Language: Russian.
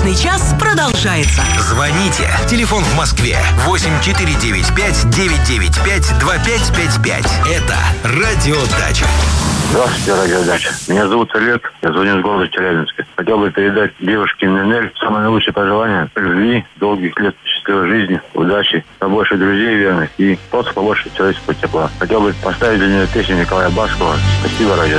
Брачный час продолжается. Звоните. Телефон в Москве 8495-995-2555. Это «Радиодача». Здравствуйте, радиодача. Меня зовут Олег, я звоню из города Челябинска. Хотел бы передать девушке Нинель самые наилучшие пожелания: любви, долгих лет счастливой жизни, удачи, побольше друзей верных и просто побольше человеческого тепла. Хотел бы поставить для нее песню Николая Баскова. Спасибо, радио.